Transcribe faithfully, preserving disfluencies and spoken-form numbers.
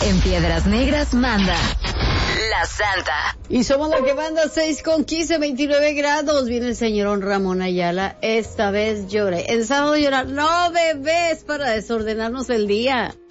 En Piedras Negras manda La Santa. Y somos lo que manda seis con quince, veintinueve grados. Viene el señorón Ramón Ayala. Esta vez lloré. El sábado llorar. No, bebés, para desordenarnos el día.